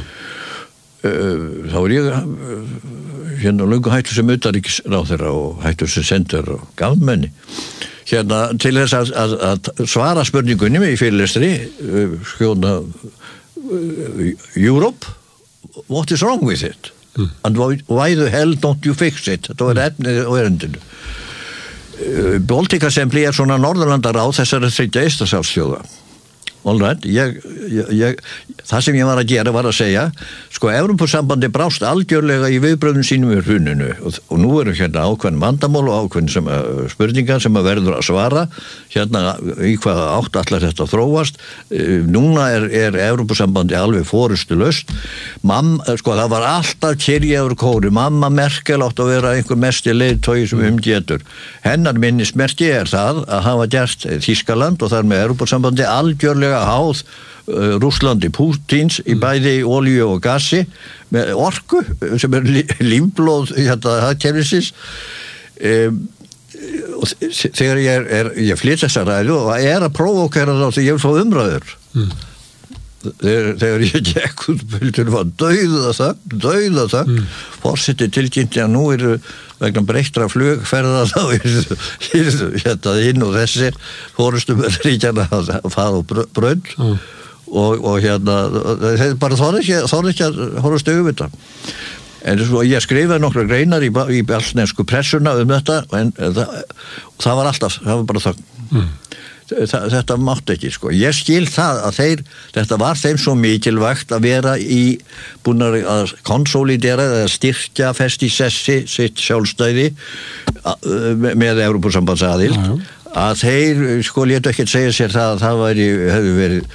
Þá var ég löngu hættur sem utanríkisráðherra og hættur sem sendur og gafmenni til þess að svara spurningunni í fyrirlestri Europe, what is wrong with it? And why the hell don't you fix it? Þetta var efnið og erindinu. Baltic Assembly er svona Norðurlandaráð þessari 3 Eystrasaltsþjóða. All right, það sem ég var að gera var að segja, Evrópusambandi brást algjörlega í viðbröðum sínum við hruninu og nú eru ákveðin vandamál og ákveðin spurningar sem að verður að svara, í hvaða átt allar þetta þróast. Núna er Evrópusambandi alveg forystulaust. Það var alltaf kyrjaður kóri, mamma Merkel átt að vera einhver mesti leiðtogi sem getur. Hennar minnismerki er það að hafa gert Þýskaland og þar með Evrópusambandi algjörlega háð Rússlandi Pútins í bæði olíu og gasi með orku sem er lífblóð hagkerfisins. Og þegar ég flyt þessa ræðu og að prófókera þá því ég vil fá umræður þegar ég gekk út byldur var dauða þögn forseti tilkynnti að nú eru vegna breyttra flugferða þá hérna inn og þessir fórustum ríkjana að fara á brönd og hérna þeir bara þorði ekki að horfast augu við þetta. En svo ég skrifaði nokkra greinar í baltnesku pressuna þetta en það var bara þögn. Þetta mátti ekki sko. Ég skil það að þetta var þeim svo mikilvægt að vera búin að konsolidera eða styrkja fest í sessi sitt sjálfstæði með Evrópusambandsaðild að þeir sko létu ekkert segja sér það að hefði verið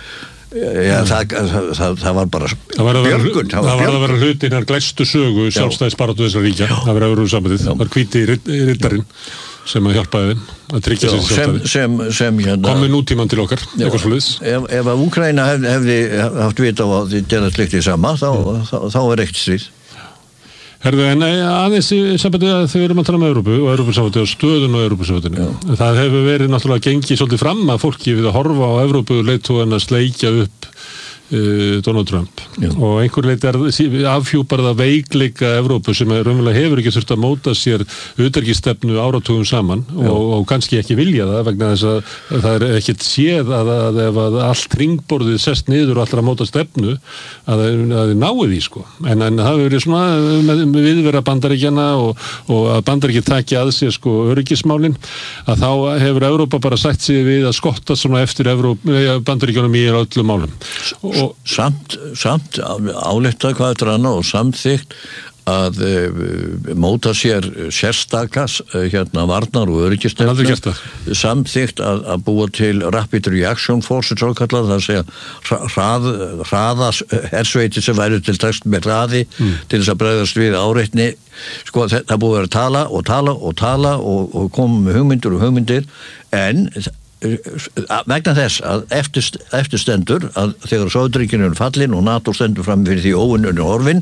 það var bara björgun. Það var að vera hlutinnar glæstu sögu sjálfstæðisbaráttu þessara ríkja. Það var Evrópusambandið. Það var hvíti riddarinn sem að hjálpaði þeim að tryggja sér sjálfstæði. Sem komið nútíman til okkar, eitthvað svoleiðis. Ef að Úkraína hefði haft vita á að þið gera slikt í sama, þá er eitt stríð. Herðu, en aðeins í sambandi að þau erum að tala um Evrópu og Evrópusambandið og stöðun á Evrópusambandinu. Það hefur verið náttúrulega gengið svolítið fram að fólki við að horfa á Evrópu leiðtogann að sleikja upp Donald Trump og einhver leiti afhjúpar það veikleika Evrópu sem raunverulega hefur ekki þurft að móta sér utanríkisstefnu áratugum saman og kannski ekki vilja það vegna þess að það er ekkert séð að ef að allt hringborðið sest niður og allir að móta stefnu að þið náið því sko en það hefur verið svona með viðvera Bandaríkjanna og að Bandaríkinn taki að sér sko öryggismálin að þá hefur Evrópa bara sætt sig við að skotta svona eftir Bandaríkjunum í öllum málum og samt álykta hvað þetta annað og samþykkt að móta sér sérstakas varnar og öryggistefnu samþykkt að búa til Rapid Reaction Forces það að segja hraða hersveiti sem væri til tekst með hraði til þess að bregðast við áreitni sko það búið að tala og koma með hugmyndir en vegna þess að eftir stendur að þegar Sovétríkin eru fallin og NATO stendur fram fyrir því óunnurinn orfin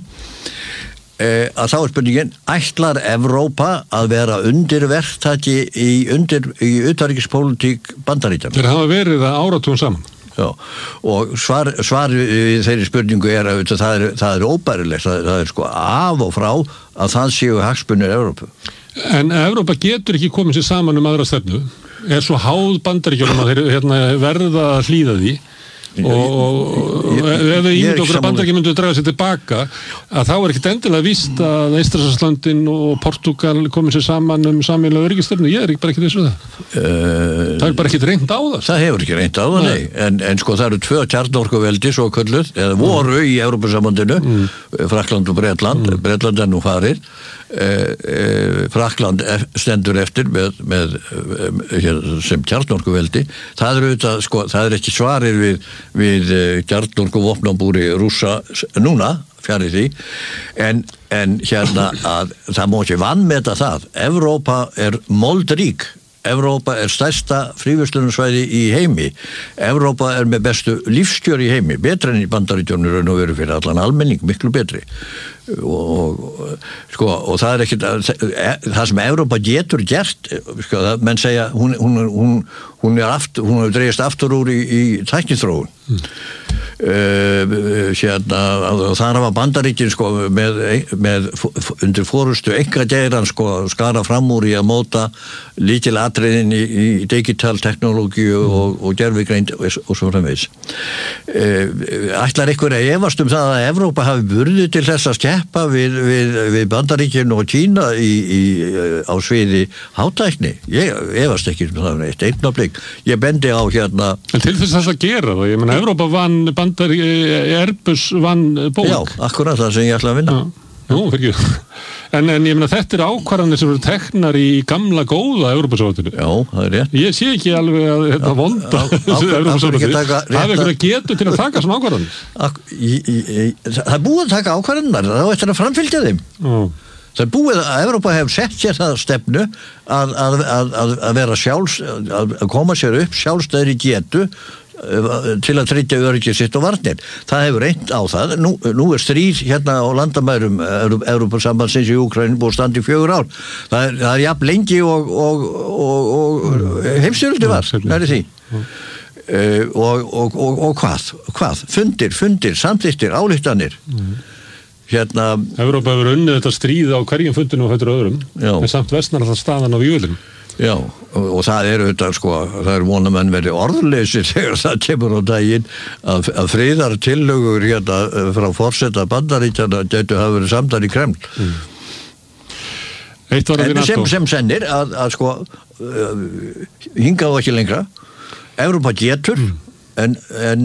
að þá er spurningin ætlar Evrópa að vera undir verktaki í utanríkispólitík Bandaríkjanna? Þeir hafa verið það áratugum saman. Já, og svar þeirri spurningu er að það er óbærilegt, það er sko af og frá að það séu hagsmunir Evrópu. En Evrópa getur ekki komið sér saman um aðra stefnu er svo háð Bandaríkjunum að þeir verða að hlýða því og ef við ímyndum okkur að Bandaríkjunum myndu að draga sér tilbaka að þá er ekkert endilega víst að Eystrasaltslöndin og Portúgal komið sér saman um sameiginlega öryggistefnu, ég er bara ekki þessu það er bara ekki reynt á það. Það hefur ekki reynt á það, nei, en sko það eru 2 kjarnorkuveldi svo kölluð, eða voru í Evrópusambandinu, Frakkland og Bretland er nú farir Frakkland stendur eftir með sem kjarnorkuveldi það eru auðvitað, sko, það er ekki svarir við kjarnorkuvopnabúri Rússa núna fjarri því en að það má ekki vanmeta það Evrópa er moldrík Evrópa er stærsta fríverslunarsvæði í heimi Evrópa er með bestu lífskjör í heimi betra enn í Bandaríkjunum raun og veru fyrir allan almenning miklu betri og það er ekkert það sem Evrópa getur gert sko, menn segja hún hefur dreigist aftur úr í tækniþróun þar hafa Bandaríkin sko, með undir forustu einkageiran sko, skara fram úr í að móta lykilatriðin í digital teknológíu og gervigreind og svo framvegis ætlar einhver að efast um það að Evrópa hafi burði til þess að keppa við Bandaríkin og Kína á sviði hátækni ég efast ekki um það eitt augnablik ég bendi á hérna en til þess að gera það, ég meina Evrópa vann Airbus vann bók. Já, akkurat það sem ég ætla að vinna. Nú, fyrir ekki. En ég meina þetta er ákvarðanir sem eru teknar í gamla góða Evrópusambandinu. Já, það er rétt. Ég sé ekki alveg að þetta vonda Evrópusambandinu. Það er eitthvað getur til að taka svona ákvarðanir. Það er búið að taka ákvarðanir, þá eftir að framfylgja þeim. Það er búið að Evrópa hefur sett sér það stefnu að vera að koma sér upp sjálfstæðri getu til að tryggja öryggi sitt og varnir. Það hefur reynt á það. Nú er stríð hérna á landamærum Evrópusambandsins í Úkraínu búið standi í 4 ár. Það er jafn lengi og heimsstyrjaldi var. Það er því. og hvað? Fundir, samþykktir, ályktanir. Evrópa hefur unnið þetta stríð á hverjum fundinu og fættur öðrum, en samt versnar alltaf staðan á vígvöldinum. Já, og það eru þetta það eru vonamenn verið orðleysir þegar það kemur á daginn að friðartillögur frá forseta Bandaríkjanna gætu hafa verið samdar í Kreml. Sem sennir að hingað ekki lengra. Evrópa getur en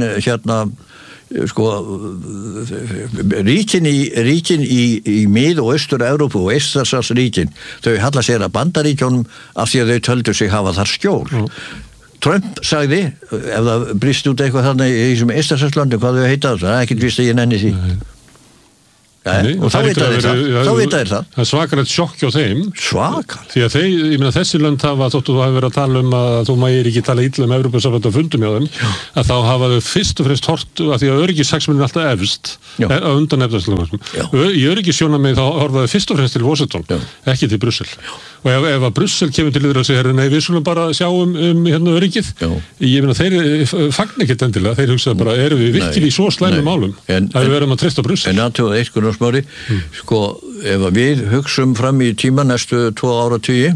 ríkin í mið- og austur-Evrópu og Eystrasaltsríkin, þau halla sér að Bandaríkjónum af því að þau töldu sig hafa þar skjól. Trump sagði, ef það brýst út eitthvað þannig í þessum Eystrasaltslöndum, hvað þau heita það er ekkert víst að ég nenni því. Og þá vita þeir það. Það er svakalegt sjokk hjá þeim. Svakalegt? Því að þessi lönd hafa, þóttu þú hafi verið að tala að þú mægir ekki tala illa Evrópusambandið á fundum hjá þeim, að þá hafa þau fyrst og fremst hort að því að öryggishagsmunir er alltaf efst á undan efnahagsmálum. Í öryggissjónarmið þá horfa þau fyrst og fremst til Washington, ekki til Brussel. Og ef að Brussel kemur til yfir að segja, nei, við skulum bara sjá öryggið, ég meina, þeir fagna ekkert endilega, þeir hugsa bara, erum við virkilega í svo slæmum málum að við verðum að treysta Brussel. En aðtöða eitt Smári, ef við hugsum fram í tíma næstu 2 áratugi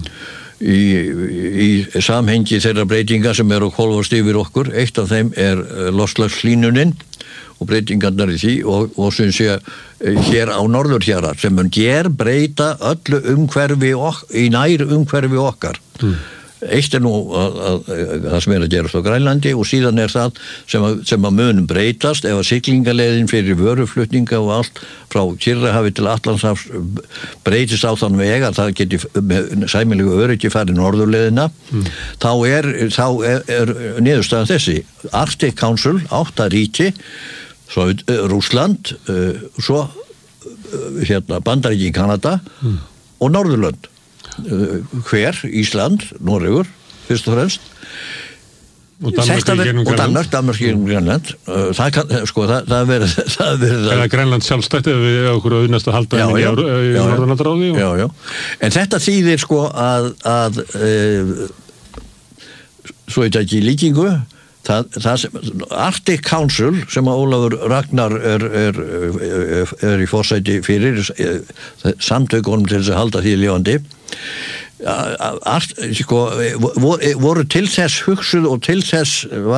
í samhengi þeirra breytinga sem eru að hvolfast yfir okkur, eitt af þeim loftslagshlýnunin og breytingarnar í því og sem sé hér á norðurhjara sem mun breyta öllu umhverfi í nær umhverfi okkar. Eitt nú það sem að gerast á Grænlandi og síðan það sem að munum breytast ef að siglingaleiðin fyrir vöruflutninga og allt frá Kyrrahafi til Atlantshafs breytist á þann veg að það geti sæmilegu öryggi farið norðurleiðina þá er niðurstaðan þessi Arctic Council, 8 ríki svo Rússland svo Bandaríkin, Kanada og Norðurlönd hver, Ísland, Noregur fyrst og fremst og Danmörk í Grænland það verður eða Grænland sjálfstætt ef við okkur auðvitað að halda í Norðurlandaráði en þetta þýðir að svo þetta ekki líkingu það sem Arctic Council sem að Ólafur Ragnar er í forsæti fyrir samtökunum til þess að halda því lifandi voru til þess hugsuð og til þess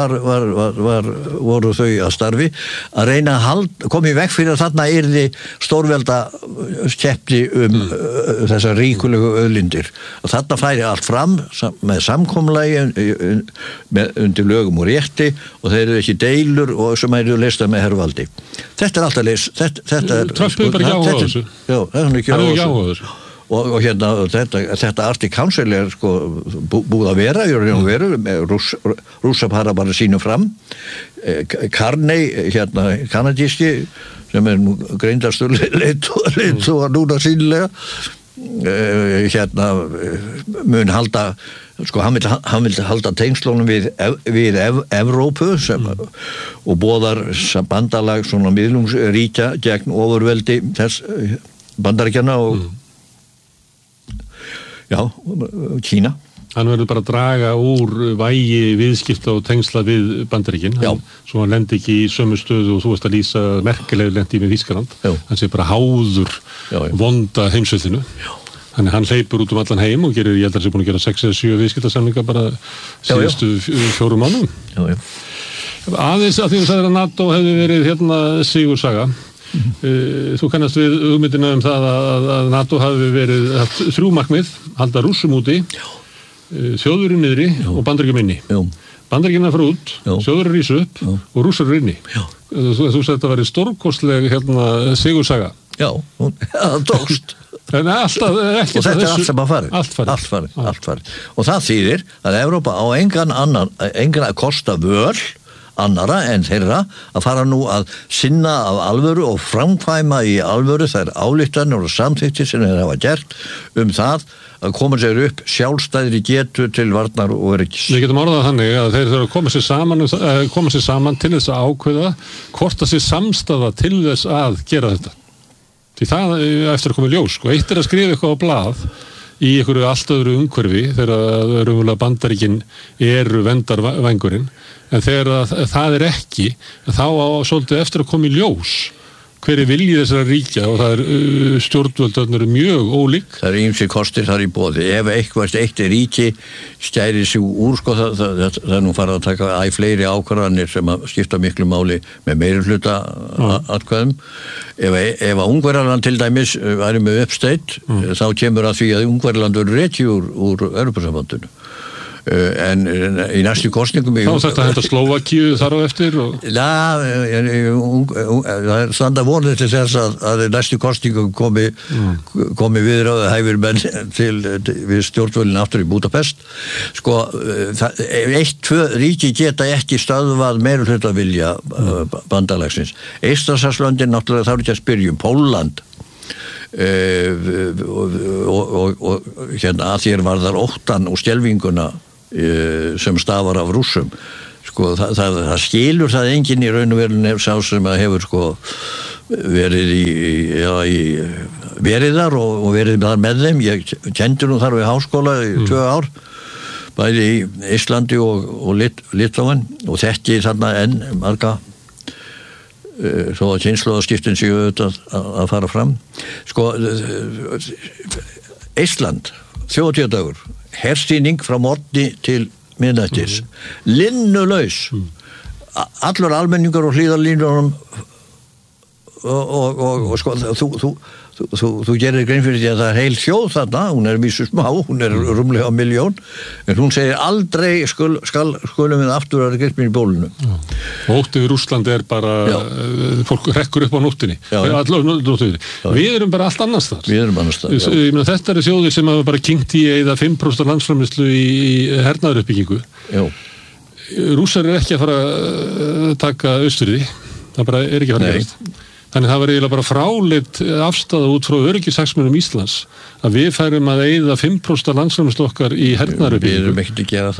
voru þau að starfi að reyna að koma í veg fyrir að þarna yrði stórvelda keppni þessar ríkulegu auðlindir og þarna færi allt fram með samkomulagi undir lögum og rétti og þeir eru ekki deilur og sem eru leystað með hervaldi. Þetta er alltaf leys Trump er bara ekki áhuga þessu. Hann er ekki áhuga þessu. Og þetta Arctic Council er búið að vera Rússa bara sínu fram Carney kanadíski sem er greindastur leiðtogar núna sínilega mun halda hann vil halda tengslunum við Evrópu og boðar bandalag svona miðlungsríkja gegn ofurveldi þess Bandaríkjanna og Kína. Hann verður bara að draga úr vægi viðskipta og tengsla við Bandaríkin. Svo hann lendi ekki í sömu stöðu og þú veist að lýsa merkilegur lendi með Þýskaland. Hann sé bara háður vonda heimsveldinu. Þannig hann hleypur út allan heim og gerir, ég held að hann sé búin að gera 6 eða 7 viðskiptasamninga bara síðustu 4 mánuðum. Aðeins að því að sagðir að NATO hefði verið sigursaga. Þú kannast við hugmyndina það að NATO hafi verið haft 3 markmið, halda Rússum úti þjóðurinn niðri og Bandaríkjum inni. Bandaríkjum fara út, þjóðurinn rísa upp og Rússar inni. Þú sagði þetta væri stórkostleg sigursaga. Já, það tókst. En alltaf ekki og þetta er allt sem að fara. Allt farið. Og það þýðir að Evrópa á engan að kosta völ annara en þeirra að fara nú að sinna af alvöru og framkvæma í alvöru þær ályktanir og samþykktir sem þeir hafa gert það að koma sér upp sjálfstæðri getu til varnar og öryggis. Við getum orðað þannig að þeir þurfa að koma sér saman til þess að ákveða hvort það sé samstaða til þess að gera þetta. Því það eftir að koma í ljós. Eitt er að skrifa eitthvað á blað í einhverju allt öðru umhverfi þegar raunverulega Bandaríkin eru verndarvængurinn En þegar það ekki, þá á svolítið eftir að koma í ljós hver viljið þessara ríkja og það stjórnvöldurnar mjög ólík. Það ýmsir kostir þar í boði. Ef eitt ríki stæri sig úr, sko, það nú farið að taka fleiri ákvarðanir sem að skipta miklu máli með meirihluta atkvæðum. Ef að Ungverjaland til dæmis væri með uppsteytt, þá kemur að því að Ungverjaland verður rekið úr Evrópusambandinu. En í næstu kosningum þá þetta henda Slóvakíu þar á eftir það standa vonir til þess að í næstu kosningum komi viðráðu hæfir menn við stjórnvölinn aftur í Budapest sko, 1-2 ríki geta ekki stöðvað meirihluta vilja bandalagsins. Eystrasaltslöndin náttúrulega þá ekki að spyrja Pólland og hérna að þér varðar óttan og skelfinguna sem stafar af Rússum sko, það skilur það enginn í raun og veru sá sem að hefur sko verið verið þar og verið þar með þeim. Ég kendi nú þar við háskóla í 2 ár bæði í Íslandi og Litháen og þekki þarna enn marga svo að kynslóðaskiptin séu auðvitað að fara fram sko Ísland, þjóðhátíðardagur hersýning frá morgni til miðnættis linnulaus allur almenningur og hlíðarlínunum og sko þú gerir grein fyrir því að það heil þjóð þarna, hún vísu smá, hún rúmlega 1 milljón, en hún segir aldrei skulum við aftur að gripin í bólinu. Og ótti við Rússlandi bara, fólk rekkur upp á nóttinni. Við erum bara allt annars þar. Við erum annars þar, já. Þetta þjóðir sem hafa bara kynnt í eða 5% landsframleiðslu í hernaðaruppbyggingu. Já. Rússar ekki að fara að taka austurði, það bara ekki að fara að gerast. Þannig það var eiginlega bara fráleitt afstaða út frá öryggishagsmunum Íslands að við færum að eyða 5% landsframleiðslu okkar í hernaðaruppbyggingu. Við erum ekkert að gera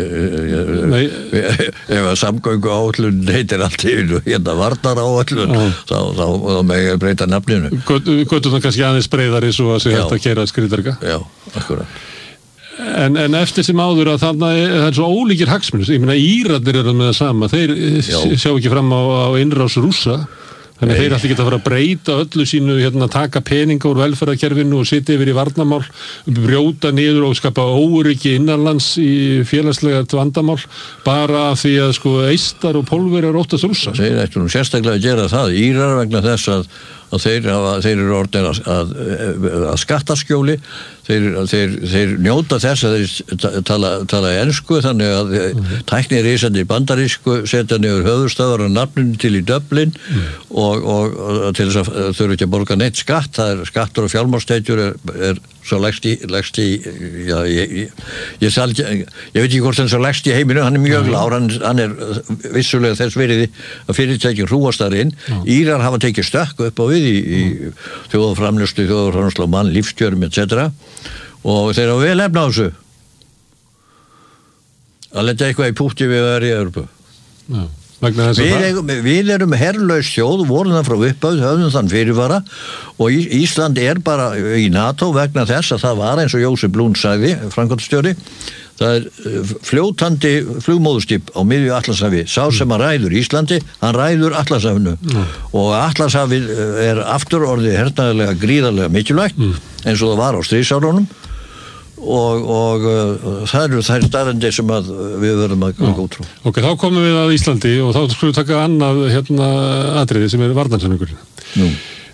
það. Ef að samgöngu áætlun heitir allt yfir hérna varnar áætlun þá megum við breyta nafninu. Götum það kannski aðeins breiðari svo að sé hægt að keyra skriðarga. Já, akkurat. En eftir sem áður að það svo ólíkir hagsmunir. Ég meina Írarnir eru með það sama. Þeir sjá ekki fram á innrás Rússa. Þannig þeir ætla ekki að fara að breyta öllu sínu, taka peninga úr velferðarkerfinu og sitja yfir í varnarmál, brjóta niður og skapa óöryggi innanlands í félagslega vandamál, bara af því að sko eistar og pólverjar óttast Rússa. Þeir ættu nú sérstaklega að gera það, Írar vegna þess að þeir eru orðin að skattaskjóli, þeir njóta þess að þeir tala ensku, þannig að tæknir ísandi bandarísku setja niður höfuðstöðvar og nafninu til í Dublin og til þess að þau eru ekki að borga neitt skatt, það er skattur og fjármálstekjur er svo lægst í ég veit ekki hvort hann svo lægst í heiminu, hann er mjög lár, hann er vissulega þess veriði að fyrirtækin hrúast þar inn. Írar hafa tekið stökk upp á við í þjóðarframleiðslu og mann, lífskjörum, etc. Og þeir hafa vel efna á þessu að leta eitthvað í pútti við að vera í Evrópu. Við erum herlaus þjóð, vorum það frá upphafi, höfðum þann fyrirvara og Ísland er bara í NATO vegna þess að það var eins og Jósef Lund sagði, framkvæmdastjóri, það er fljótandi flugmóðurskip á miðju Atlantshafi. Sá sem að ræður Íslandi, hann ræður Atlantshafinu og Atlantshafið er aftur orðið hernaðarlega gríðarlega mikilvægt eins og það var á stríðsárunum og það eru þær staðrendir sem að við verðum að ganga út frá. Ok, þá komum við að Íslandi og þá skulum við taka annað atriði sem er varnarsamningurinn.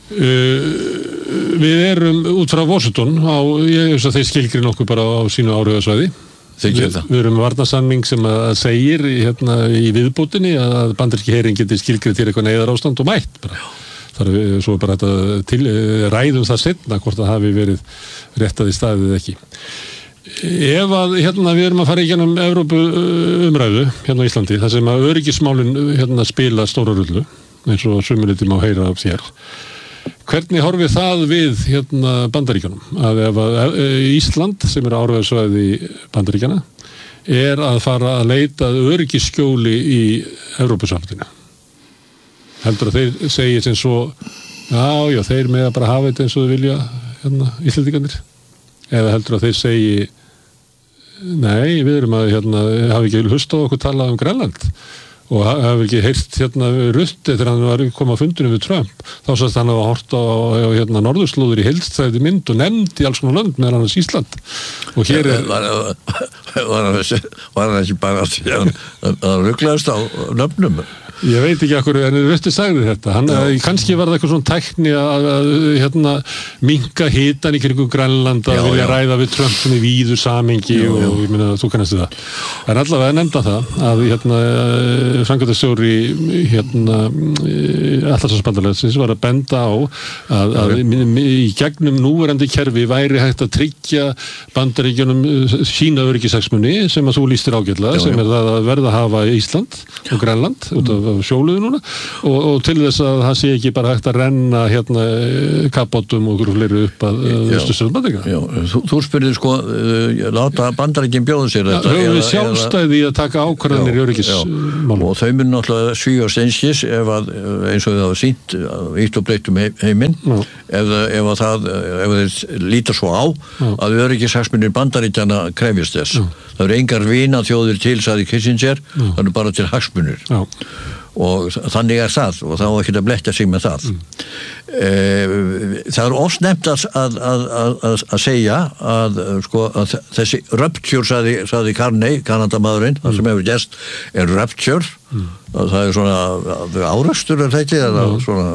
Við erum út frá Washington ég veist að þeir skilgreina okkur bara á sínu áhrifasvæði. Við erum varnarsamning sem að segir í viðbótinni að bandaríski herinn geti skilgreint til eitthvað neyðarástand og mætt bara. Svo bara þetta ræðum það seinna hvort það hafi verið réttað í staðið ekki. Ef að við erum að fara í gennum Evrópu umræðu á Íslandi, þar sem að öryggismálin spila stóra rullu, eins og sumuliti má heyra af þér. Hvernig horfið það við Bandaríkjunum? Að ef að Ísland, sem er áhrifasvæði Bandaríkjana, er að fara að leita öryggisskjóli í Evrópusambandinu. Heldur að þeir segja sem svo já, þeir með að bara hafa þetta eins og þau vilja Íslendingarnir, eða heldur að þeir segi Nei, við erum að hafi ekki hlustað okkur talað Grænland og hafi ekki heyrt Rutte þegar hann var komið að fundinu við Trump. Þá sagðist hann að hort á norðurslóður í heildstæði mynd og nefndi alls konar lönd meðal annars Ísland. Og hér var hann ekki bara að rugglaðast á nöfnum? Ég veit ekki akkur, en Rutte sagði þetta. Kannski var það eitthvað svona tækni að minnka hitan í kringum Grænland að vilja ræða við Trump í víðu samengi og ég meina þú kannast það. En allavega nefnda það að framkvæmdastjóri Atlantshafsbandalagsins var að benda á að í gegnum núverandi kerfi væri hægt að tryggja Bandaríkjunum sína öryggishagsmuni sem að þú lýstir ágætlega, sem það að verða að hafa Ísland og Grænland út af sjóluðu núna og til þess að það sé ekki bara hægt að renna kapottum og okkur fleiri upp að Austur-Bandaríkjana. Þú spurðir láta Bandaríkin bjóða sér þetta. Höfum við sjálfstæði að taka ákvarðanir í öryggismálum. Og þau mun náttúrulega svígjast einskis ef eins og það var sýnt ítt og breytt heiminn ef þeir líta svo á að öryggishagsmunir Bandaríkjana krefjast þess. Það eru engar vinaþjóðir til, sagði Kissinger, það eru bara til hagsmunir. Og þannig það og þá ekki að bletta sig með það. Það oft nefnt að segja að þessi rupture, sagði Carney, Kanadamaðurinn, það sem hefur gerst rupture, það svona árekstur þetta eða svona